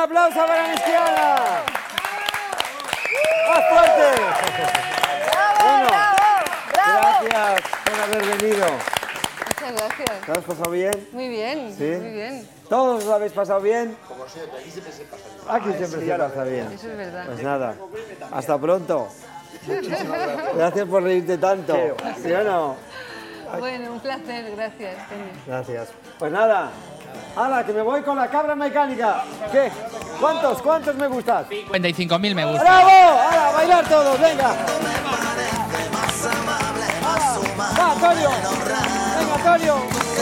aplauso para Cristiana. ¡Más fuerte! ¡Bravo, bravo! Gracias por haber venido. Muchas gracias. ¿Te has pasado bien? Muy bien, ¿Sí? muy bien. ¿Todos lo habéis pasado bien? Como siempre, aquí siempre se pasa bien. Aquí siempre se pasa bien. Eso es verdad. Pues nada, hasta pronto. Gracias por reírte tanto. ¿Sí o no? Bueno, un placer, gracias, Tony. Gracias. Pues nada, ¡hala, que me voy con la cabra mecánica! ¿Qué? ¿Cuántos me gustas? 55.000 me gusta. ¡Bravo! ¡Hala, a bailar todos! ¡Venga! ¡Va, Antonio! ¡Venga, Antonio!